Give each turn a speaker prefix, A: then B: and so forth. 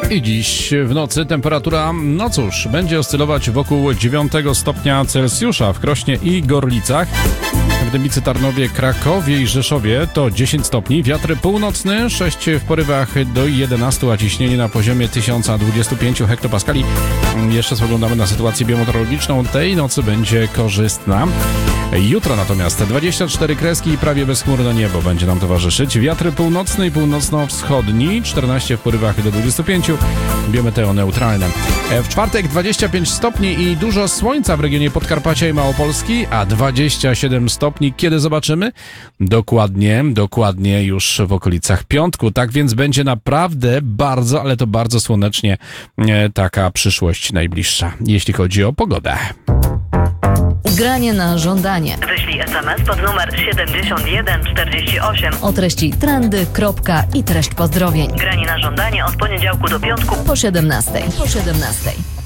A: I dziś w nocy temperatura, no cóż, będzie oscylować wokół 9 stopnia Celsjusza w Krośnie i Gorlicach. W Dębicy, Tarnowie, Krakowie i Rzeszowie to 10 stopni. Wiatr północny 6 w porywach do 11, a ciśnienie na poziomie 1025 hektopaskali. Jeszcze spoglądamy na sytuację biometeorologiczną. Tej nocy będzie korzystna. Jutro natomiast 24 kreski i prawie bezchmurne niebo będzie nam towarzyszyć. Wiatr północny i północno-wschodni, 14 w porywach do 25, biometeo neutralne. W czwartek 25 stopni i dużo słońca w regionie Podkarpacia i Małopolski, a 27 stopni kiedy zobaczymy? Dokładnie już w okolicach piątku. Tak więc będzie naprawdę bardzo, ale to bardzo słonecznie taka przyszłość najbliższa, jeśli chodzi o pogodę.
B: Granie na żądanie.
C: Wyślij SMS pod numer 7148
B: O treści trendy, kropka i treść pozdrowień.
C: Granie na żądanie od poniedziałku do piątku
B: Po 17.